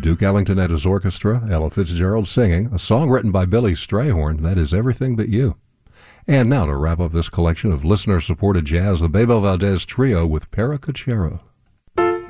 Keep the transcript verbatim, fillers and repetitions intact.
Duke Ellington and his orchestra, Ella Fitzgerald singing, a song written by Billy Strayhorn, that is Everything But You. And now to wrap up this collection of listener-supported jazz, the Bebo Valdez Trio with Paracachero.